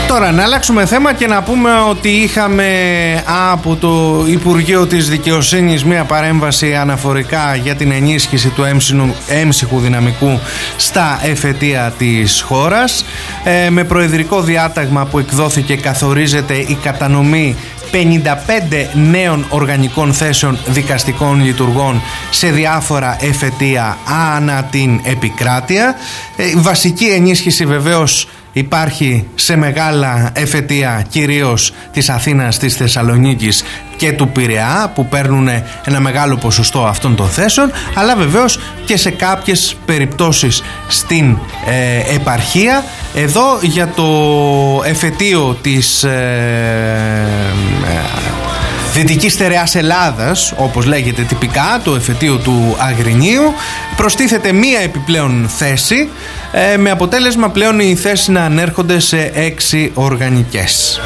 Τώρα να αλλάξουμε θέμα και να πούμε ότι είχαμε από το Υπουργείο της Δικαιοσύνης μια παρέμβαση αναφορικά για την ενίσχυση του έμψυχου δυναμικού στα εφετεία της χώρας. Με προεδρικό διάταγμα που εκδόθηκε καθορίζεται η κατανομή 55 νέων οργανικών θέσεων δικαστικών λειτουργών σε διάφορα εφετεία ανά την επικράτεια. Βασική ενίσχυση βεβαίως υπάρχει σε μεγάλα εφετεία, κυρίως της Αθήνας, της Θεσσαλονίκης και του Πειραιά, που παίρνουν ένα μεγάλο ποσοστό αυτών των θέσεων, αλλά βεβαίως και σε κάποιες περιπτώσεις στην επαρχία. Εδώ για το εφετείο της Δυτικής Στερεάς Ελλάδας, όπως λέγεται τυπικά, το εφετείο του Αγρινίου, προστίθεται μία επιπλέον θέση, με αποτέλεσμα πλέον οι θέσεις να ανέρχονται σε 6 οργανικές.